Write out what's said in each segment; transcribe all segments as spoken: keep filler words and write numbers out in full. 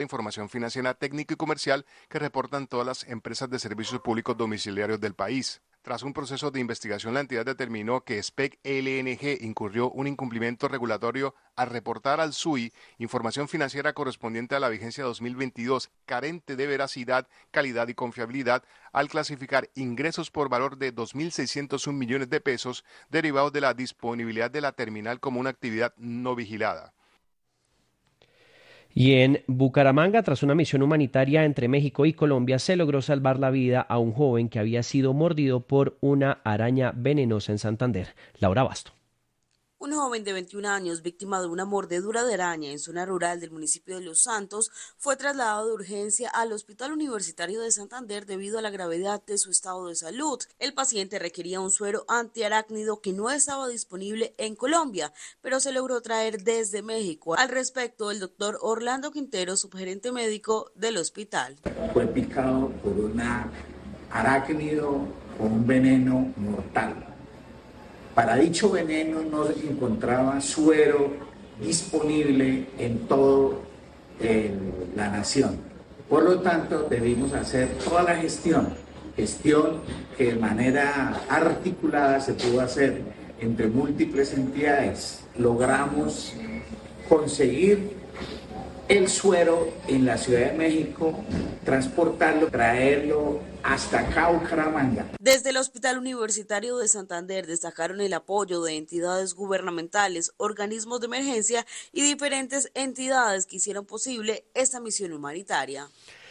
información financiera, técnica y comercial que reportan todas las empresas de servicios públicos domiciliarios del país. Tras un proceso de investigación, la entidad determinó que S P E C L N G incurrió un incumplimiento regulatorio al reportar al S U I información financiera correspondiente a la vigencia dos mil veintidós, carente de veracidad, calidad y confiabilidad, al clasificar ingresos por valor de dos mil seiscientos un millones de pesos derivados de la disponibilidad de la terminal como una actividad no vigilada. Y en Bucaramanga, tras una misión humanitaria entre México y Colombia, se logró salvar la vida a un joven que había sido mordido por una araña venenosa en Santander. Laura Basto. Un joven de veintiún años, víctima de una mordedura de araña en zona rural del municipio de Los Santos, fue trasladado de urgencia al Hospital Universitario de Santander debido a la gravedad de su estado de salud. El paciente requería un suero antiarácnido que no estaba disponible en Colombia, pero se logró traer desde México. Al respecto, el doctor Orlando Quintero, subgerente médico del hospital. Fue picado por una arácnido con un veneno mortal. Para dicho veneno no se encontraba suero disponible en toda eh, la nación. Por lo tanto, debimos hacer toda la gestión, gestión que de manera articulada se pudo hacer entre múltiples entidades. Logramos conseguir el suero en la Ciudad de México, transportarlo, traerlo hasta acá, Bucaramanga. Desde el Hospital Universitario de Santander destacaron el apoyo de entidades gubernamentales, organismos de emergencia y diferentes entidades que hicieron posible esta misión humanitaria.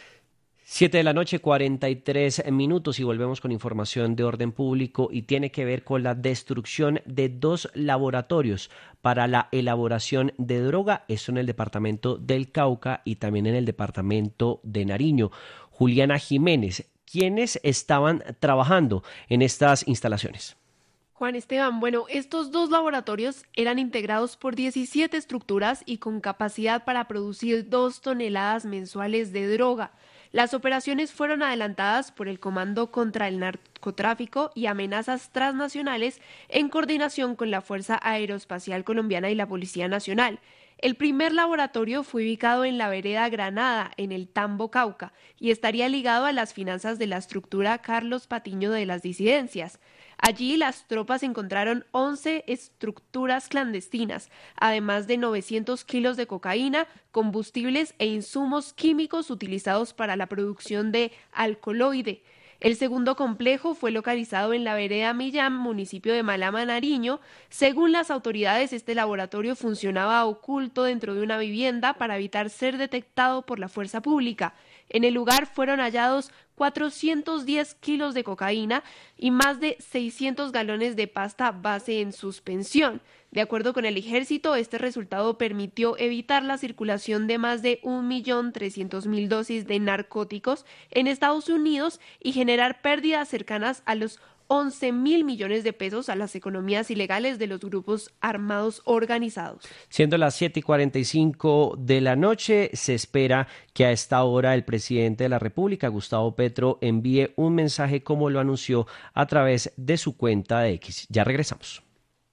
Siete de la noche, cuarenta y tres minutos, y volvemos con información de orden público y tiene que ver con la destrucción de dos laboratorios para la elaboración de droga, esto en el departamento del Cauca y también en el departamento de Nariño. Juliana Jiménez, ¿quiénes estaban trabajando en estas instalaciones? Juan Esteban, bueno, estos dos laboratorios eran integrados por diecisiete estructuras y con capacidad para producir dos toneladas mensuales de droga. Las operaciones fueron adelantadas por el Comando contra el Narcotráfico y Amenazas Transnacionales en coordinación con la Fuerza Aeroespacial Colombiana y la Policía Nacional. El primer laboratorio fue ubicado en la vereda Granada, en el Tambo, Cauca, y estaría ligado a las finanzas de la estructura Carlos Patiño de las Disidencias. Allí las tropas encontraron once estructuras clandestinas, además de novecientos kilos de cocaína, combustibles e insumos químicos utilizados para la producción de alcaloide. El segundo complejo fue localizado en la vereda Millán, municipio de Malama, Nariño. Según las autoridades, este laboratorio funcionaba oculto dentro de una vivienda para evitar ser detectado por la fuerza pública. En el lugar fueron hallados cuatrocientos diez kilos de cocaína y más de seiscientos galones de pasta base en suspensión. De acuerdo con el ejército, este resultado permitió evitar la circulación de más de un millón trescientas mil dosis de narcóticos en Estados Unidos y generar pérdidas cercanas a los once mil millones de pesos a las economías ilegales de los grupos armados organizados. Siendo las siete y cuarenta y cinco de la noche, se espera que a esta hora el presidente de la República, Gustavo Petro, envíe un mensaje como lo anunció a través de su cuenta de X. Ya regresamos.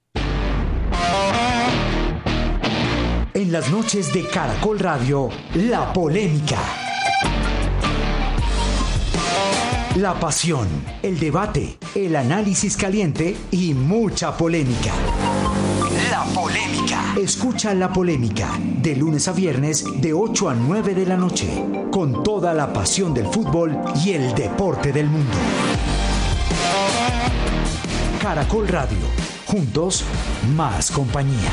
En las noches de Caracol Radio, la polémica. La pasión, el debate, el análisis caliente y mucha polémica. La polémica. Escucha La Polémica de lunes a viernes de ocho a nueve de la noche con toda la pasión del fútbol y el deporte del mundo. Caracol Radio. Juntos, más compañía.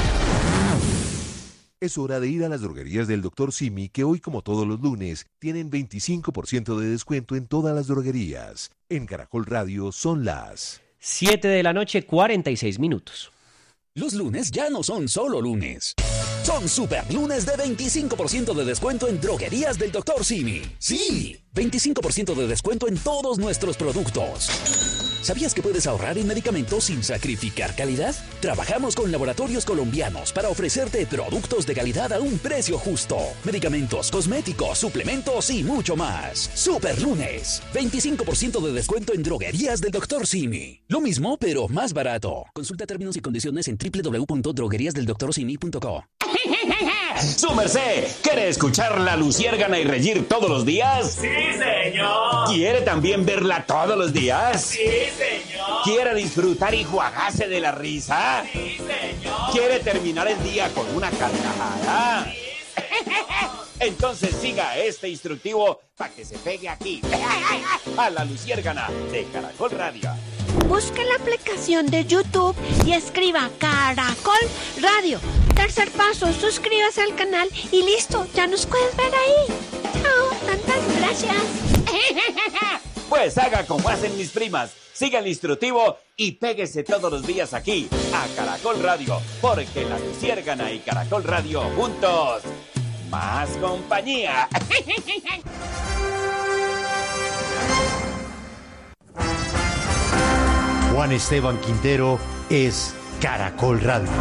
Es hora de ir a las droguerías del doctor Simi, que hoy, como todos los lunes, tienen veinticinco por ciento de descuento en todas las droguerías. En Caracol Radio son las siete de la noche, cuarenta y seis minutos. Los lunes ya no son solo lunes. Son super lunes de veinticinco por ciento de descuento en droguerías del doctor Simi. ¡Sí! veinticinco por ciento de descuento en todos nuestros productos. ¿Sabías que puedes ahorrar en medicamentos sin sacrificar calidad? Trabajamos con laboratorios colombianos para ofrecerte productos de calidad a un precio justo. Medicamentos, cosméticos, suplementos y mucho más. Super lunes. veinticinco por ciento de descuento en droguerías del doctor Simi. Lo mismo, pero más barato. Consulta términos y condiciones en doble u doble u doble u punto droguerías del doctor simi punto co. ¡Su merced! ¿Quiere escuchar la Luciérgana y reír todos los días? ¡Sí, señor! ¿Quiere también verla todos los días? ¡Sí, señor! ¿Quiere disfrutar y juagarse de la risa? ¡Sí, señor! ¿Quiere terminar el día con una carcajada? ¡Sí, señor! Entonces siga este instructivo para que se pegue aquí, a la Luciérgana de Caracol Radio. Busque la aplicación de YouTube y escriba Caracol Radio. Tercer paso, suscríbase al canal y listo, ya nos puedes ver ahí. Chao, tantas gracias. Pues haga como hacen mis primas, siga el instructivo y péguese todos los días aquí, a Caracol Radio, porque la Luciérgana y Caracol Radio juntos, más compañía. Juan Esteban Quintero es Caracol Radio.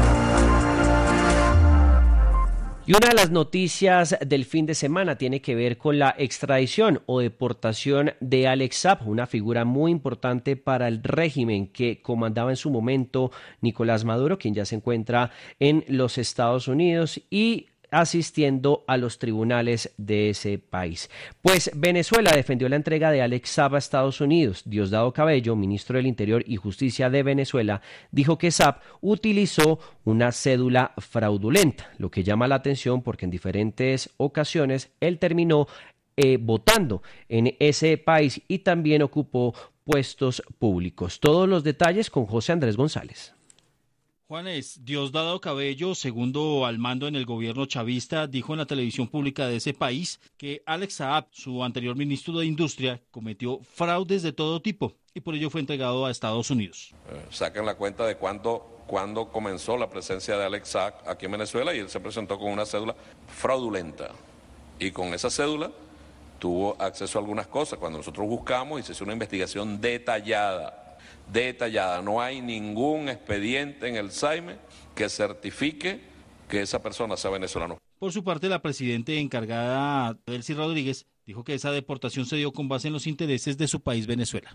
Y una de las noticias del fin de semana tiene que ver con la extradición o deportación de Alex Saab, una figura muy importante para el régimen que comandaba en su momento Nicolás Maduro, quien ya se encuentra en los Estados Unidos y asistiendo a los tribunales de ese país. Pues Venezuela defendió la entrega de Alex Saab a Estados Unidos. Diosdado Cabello, ministro del Interior y Justicia de Venezuela, dijo que Saab utilizó una cédula fraudulenta, lo que llama la atención porque en diferentes ocasiones él terminó eh, votando en ese país y también ocupó puestos públicos. Todos los detalles con José Andrés González. Juanes, Diosdado Cabello, segundo al mando en el gobierno chavista, dijo en la televisión pública de ese país que Alex Saab, su anterior ministro de Industria, cometió fraudes de todo tipo y por ello fue entregado a Estados Unidos. Eh, sacan la cuenta de cuándo, cuándo comenzó la presencia de Alex Saab aquí en Venezuela y él se presentó con una cédula fraudulenta y con esa cédula tuvo acceso a algunas cosas. Cuando nosotros buscamos y se hizo una investigación detallada, detallada. No hay ningún expediente en el S A I M E que certifique que esa persona sea venezolana. Por su parte, la presidenta encargada, Delcy Rodríguez, dijo que esa deportación se dio con base en los intereses de su país, Venezuela.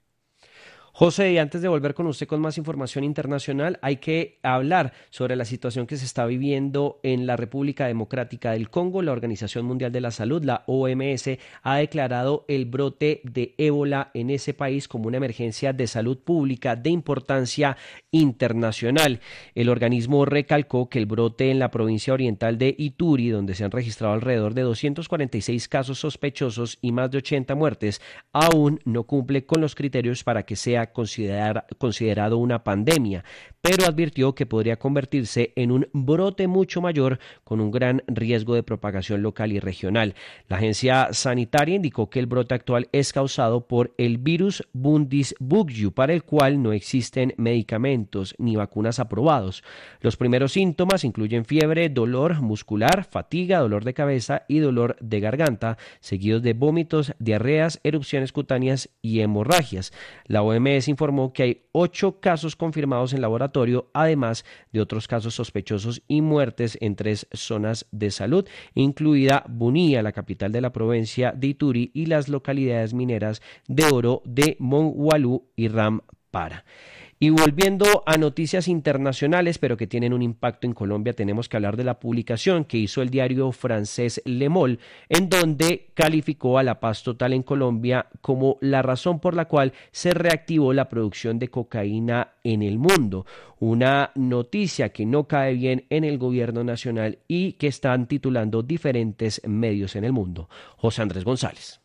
José, y antes de volver con usted con más información internacional, hay que hablar sobre la situación que se está viviendo en la República Democrática del Congo. La Organización Mundial de la Salud, la O M S, ha declarado el brote de ébola en ese país como una emergencia de salud pública de importancia internacional. El organismo recalcó que el brote en la provincia oriental de Ituri, donde se han registrado alrededor de doscientos cuarenta y seis casos sospechosos y más de ochenta muertes, aún no cumple con los criterios para que sea Considerar, considerado una pandemia, pero advirtió que podría convertirse en un brote mucho mayor con un gran riesgo de propagación local y regional. La agencia sanitaria indicó que el brote actual es causado por el virus Bundibugyo, para el cual no existen medicamentos ni vacunas aprobados. Los primeros síntomas incluyen fiebre, dolor muscular, fatiga, dolor de cabeza y dolor de garganta, seguidos de vómitos, diarreas, erupciones cutáneas y hemorragias. La O M S informó que hay ocho casos confirmados en laboratorio, además de otros casos sospechosos y muertes en tres zonas de salud, incluida Bunia, la capital de la provincia de Ituri, y las localidades mineras de oro de Mongualú y Rampara. Y volviendo a noticias internacionales, pero que tienen un impacto en Colombia, tenemos que hablar de la publicación que hizo el diario francés Le Monde, en donde calificó a la paz total en Colombia como la razón por la cual se reactivó la producción de cocaína en el mundo. Una noticia que no cae bien en el gobierno nacional y que están titulando diferentes medios en el mundo. José Andrés González.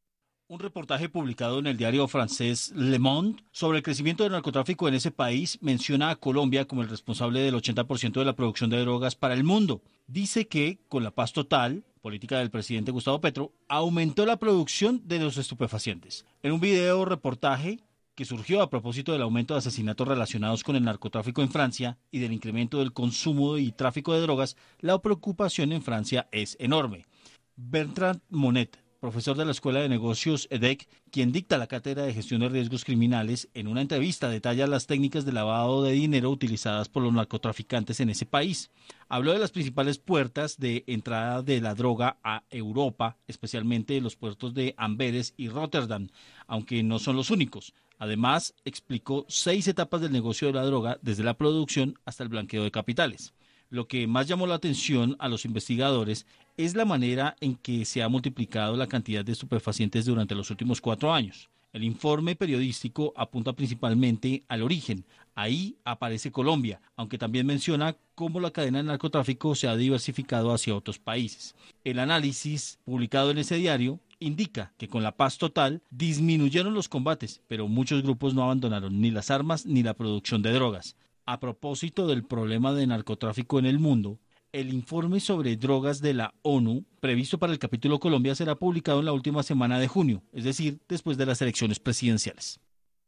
Un reportaje publicado en el diario francés Le Monde sobre el crecimiento del narcotráfico en ese país menciona a Colombia como el responsable del ochenta por ciento de la producción de drogas para el mundo. Dice que, con la paz total, política del presidente Gustavo Petro, aumentó la producción de los estupefacientes. En un video reportaje que surgió a propósito del aumento de asesinatos relacionados con el narcotráfico en Francia y del incremento del consumo y tráfico de drogas, la preocupación en Francia es enorme. Bertrand Monet, profesor de la Escuela de Negocios E D E C, quien dicta la cátedra de gestión de riesgos criminales, en una entrevista detalla las técnicas de lavado de dinero utilizadas por los narcotraficantes en ese país. Habló de las principales puertas de entrada de la droga a Europa, especialmente los puertos de Amberes y Rotterdam, aunque no son los únicos. Además, explicó seis etapas del negocio de la droga, desde la producción hasta el blanqueo de capitales. Lo que más llamó la atención a los investigadores es la manera en que se ha multiplicado la cantidad de estupefacientes durante los últimos cuatro años. El informe periodístico apunta principalmente al origen. Ahí aparece Colombia, aunque también menciona cómo la cadena de narcotráfico se ha diversificado hacia otros países. El análisis publicado en ese diario indica que con la paz total disminuyeron los combates, pero muchos grupos no abandonaron ni las armas ni la producción de drogas. A propósito del problema de narcotráfico en el mundo, el informe sobre drogas de la ONU, previsto para el capítulo Colombia, será publicado en la última semana de junio, es decir, después de las elecciones presidenciales.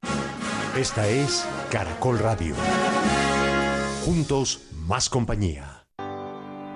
Esta es Caracol Radio. Juntos, más compañía.